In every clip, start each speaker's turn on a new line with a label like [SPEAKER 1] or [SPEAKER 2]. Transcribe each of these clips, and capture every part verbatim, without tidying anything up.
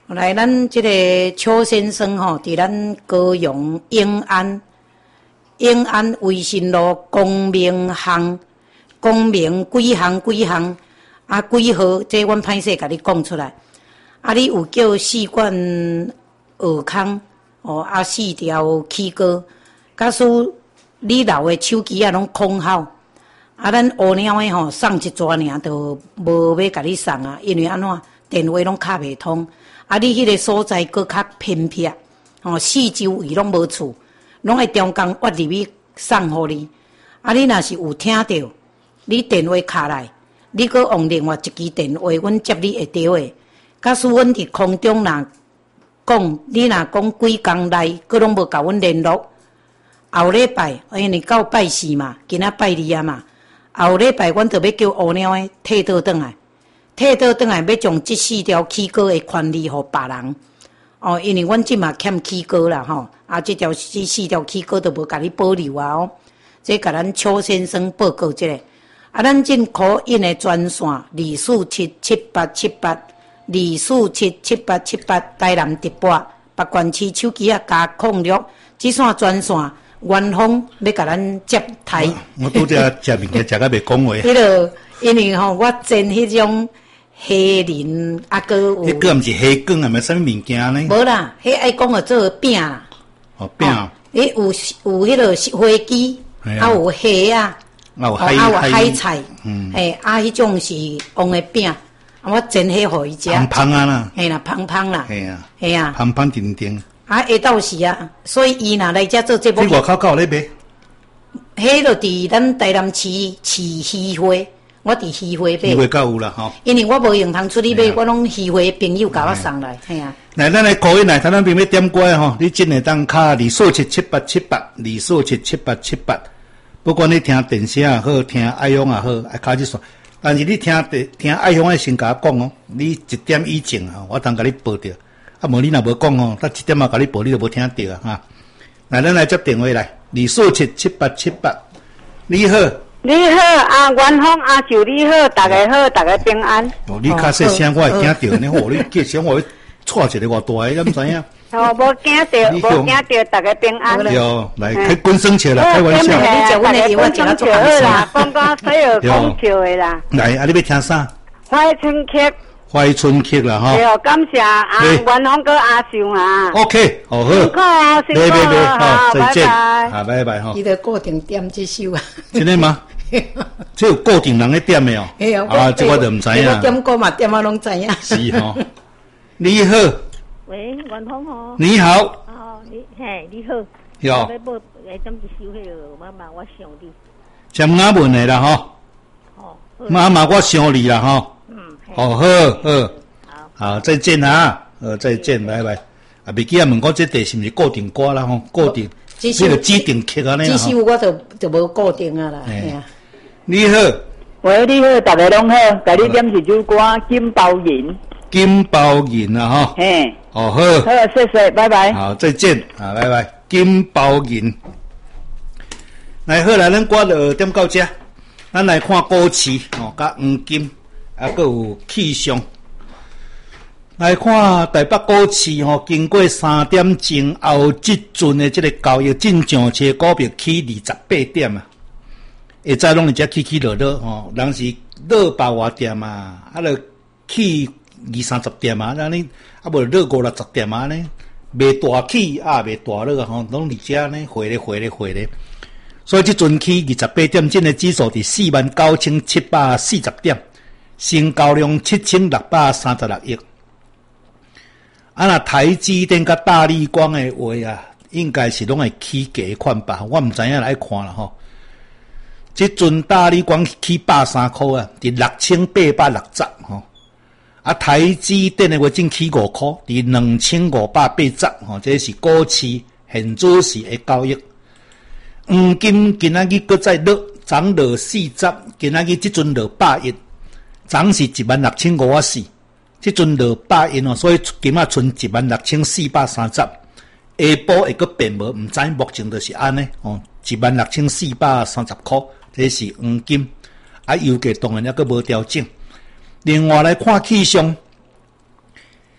[SPEAKER 1] 来，咱这个邱先生吼，伫咱高雄永安永安卫生路光明巷，光明几行几行啊几号？这阮歹势甲你讲出来。啊，你有叫四罐蚵康哦，啊四条起膏，假使你老的手机啊拢空号，啊咱乌鸟的吼送一撮尔，就无要甲你送啊，因为安怎电话拢敲袂通。啊，你迄个所在搁较偏僻，吼四周围拢无厝，拢会中间挖入去送互你。啊，你若是有听到，你电话敲来，你搁用另外一支电话，阮接你会到的。假使阮伫空中若讲，你若讲几工内搁拢无甲阮联络，后礼拜因为到拜四嘛，今仔拜二啊嘛，后礼拜阮就要叫乌鸟的退倒转来。退倒转来，要将这四条起膏的权利互别人哦，因为阮即嘛欠起膏啦吼，啊，这条这四条起膏都无甲你保留啊哦，这甲咱邱先生报告一下。啊，咱进口印的专线二四七七八七八二四七七八七八，台南直播，北关区手机啊加控六，这线专线元丰要甲咱接台。
[SPEAKER 2] 我拄则食物件食到袂讲话。
[SPEAKER 1] 迄个，因为吼，我煎迄种。虾仁啊，搁有。
[SPEAKER 2] 迄个毋是虾卷啊，咪啥物物件呢？
[SPEAKER 1] 无啦，迄爱讲个做饼啦。
[SPEAKER 2] 哦，饼。
[SPEAKER 1] 迄有有迄个花枝，啊有虾啊，
[SPEAKER 2] 啊有海
[SPEAKER 1] 啊有海菜，
[SPEAKER 2] 嗯，
[SPEAKER 1] 嘿，啊迄种是黄的饼，啊我煎迄互伊食。
[SPEAKER 2] 胖胖啊啦。
[SPEAKER 1] 嘿啦，胖胖啦。
[SPEAKER 2] 嘿啊。
[SPEAKER 1] 嘿啊。
[SPEAKER 2] 胖胖丁丁。
[SPEAKER 1] 啊，下昼时啊，所以伊若来遮做节目。
[SPEAKER 2] 你外口敢有咧卖？
[SPEAKER 1] 迄就伫咱台南市市渔会。我伫渔会买，
[SPEAKER 2] 渔会够有啦吼。
[SPEAKER 1] 因为我无用通出去买，我拢渔会朋友甲我送来，系啊。
[SPEAKER 2] 来，咱来call in来，台湾朋友点歌吼，你真会当敲二四七七八七八，二四七七八七八。不管你听电视也好，听爱用也好，爱敲这线。但是你听电听爱用的先甲我讲哦，你一点以前啊，我当甲你报着。啊，无你若无讲哦，等一点啊甲你报，你就无听着啊哈。来，咱来接电话来，二四七七八七八。你好。
[SPEAKER 3] 你好，啊，元丰阿舅你好，大家好，大家平安。
[SPEAKER 2] 哦，你较细声，我会听到呢。哦，你介绍我带一个偌大个，敢知影？
[SPEAKER 3] 哦，无惊到，无惊到，大家平安。
[SPEAKER 2] 哟，来开滚生笑啦，开玩笑。
[SPEAKER 1] 你食阮的油，我食了做好
[SPEAKER 3] 啦，讲讲所有讲笑的啦。
[SPEAKER 2] 来，啊，你要听啥？
[SPEAKER 3] 怀春曲。
[SPEAKER 2] 怀春曲啦，吼。
[SPEAKER 3] 对，感谢啊，元丰哥阿秀啊。
[SPEAKER 2] OK，好好。
[SPEAKER 3] 辛苦啊，辛苦啊，好，
[SPEAKER 2] 再见，
[SPEAKER 3] 好，
[SPEAKER 2] 拜拜，吼。
[SPEAKER 1] 伊得固定点这首啊。
[SPEAKER 2] 真的吗？这有固定人咧点的哦。啊，这我就唔知影。
[SPEAKER 1] 我点歌嘛，点啊拢知影。
[SPEAKER 2] 是吼。你好。
[SPEAKER 4] 喂，元丰吼。
[SPEAKER 2] 你好。
[SPEAKER 4] 哦，你嘿，你好。
[SPEAKER 2] 有。
[SPEAKER 4] 我要报诶，怎是收迄个妈妈，我想你。
[SPEAKER 2] 针眼问的啦，吼。
[SPEAKER 4] 哦。
[SPEAKER 2] 妈妈，我想你啦，吼。
[SPEAKER 4] 嗯。
[SPEAKER 2] 哦，好，好。好。好，再见啊！呃，再见，拜拜。啊，未记啊，问我这地是毋是固定歌啦？吼，固定。这个指定曲啊，呢。
[SPEAKER 1] 这首我就就无固定啊啦，系啊。
[SPEAKER 2] 你好，
[SPEAKER 3] 喂，你好，大家拢好，甲你点一首歌《金包银》。
[SPEAKER 2] 金包银啊，哈。
[SPEAKER 3] 嘿。
[SPEAKER 2] 哦，好。
[SPEAKER 3] 好，谢谢，拜拜。
[SPEAKER 2] 好，再见，啊，拜拜。金包银。来，好啦，咱歌就点到这，咱来看股市哦，甲黄金，啊，还有气象。来看台北股市吼，经过三点钟后，即阵的这个交易进上车股票起二十八点啊，会再拢是只起起落落吼，人是落百外点啊，啊，落起二三十点啊，安尼啊无落五六十点啊呢，未大起啊，未大落吼，拢伫遮呢，回咧回咧回咧，所以即阵起二十八点，真个指数伫四万九千七百四十点，成交量七千六百三十六亿。啊，那台积电甲大立光的话啊，应该是拢会起价款吧？我毋知影来看啦吼。即阵大立光起百三箍啊，伫六千八百六十吼。啊，台积电的话正起五箍，伫两千五百八十吼。这是股市现主时的交易。黄金今仔日搁再落，涨落四十，今仔日即阵落百亿，涨是一万六千五啊四。即阵落百亿哦，所以今仔剩一万六千四百三十，下晡会阁变无，毋知目前就是安尼哦，一万六千四百三十箍，这是黄金，啊油价当然还阁无调整。另外来看气象，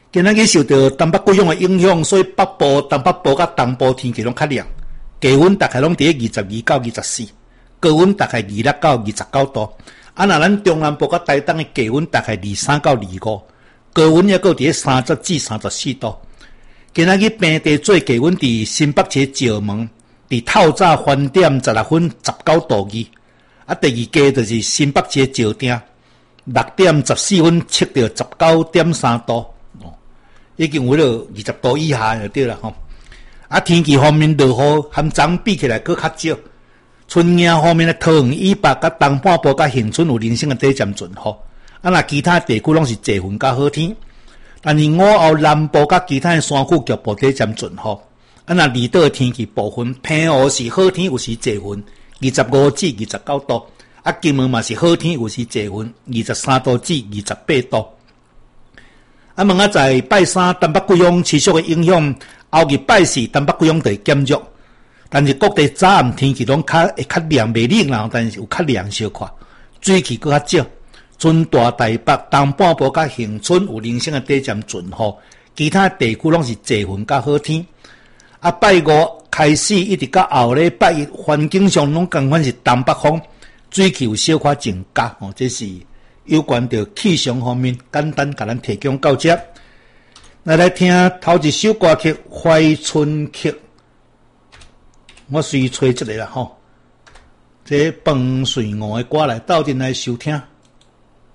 [SPEAKER 2] 今仔日受到东北季风的影响，所以北部、东北部甲东部天气拢较凉，低温大概拢伫二十二到二十四，高温大概二六到二十九度。啊，那咱中南部甲台东的低温大概二三到二五，高温也够伫三十至三十四度。今仔日平地最低温伫新北市石门，伫透早翻点十六分十九度二。啊，第二家就是新北市石碇，六点十四分测到十九点三度，哦，已经有了二十度以下就对了吼。啊，天气方面落雨和昨比起来佫较少。春影方面的桃园以北、甲东半部、甲恒春有零星的短暂阵雨。啊，那其他地区拢是侪云甲好天。但是午后南部甲其他的山区局部短暂阵雨。啊，那离岛的天气部分偏雨是好天，有时侪云，二十五至二十九度。啊，金门嘛是好天，有时侪云，二十三度至二十八度。啊，问啊，在拜三东北季风持续的影响，后日拜四东北季风就会减弱。但是各地早暗天气拢较会较凉，袂冷啦，但是有较凉小可，水气佫较少。春大台北、东半部甲恒春有零星的短暂阵雨，其他地区拢是侪云甲好天。啊，拜五开始一直到后礼拜一，环境上拢共款是东北风，水气有小可增加。哦，这是有关着气象方面，简单甲咱提供到这。来来听头一首歌曲《怀春曲》。我随吹这个啦吼，这饭随我的歌来斗阵来收听。